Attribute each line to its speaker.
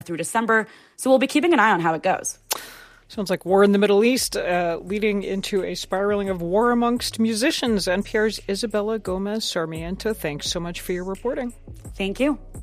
Speaker 1: through December. So we'll be keeping an eye on how it goes.
Speaker 2: Sounds like war in the Middle East leading into a spiraling of war amongst musicians. NPR's Isabella Gomez Sarmiento, thanks so much for your reporting.
Speaker 1: Thank you.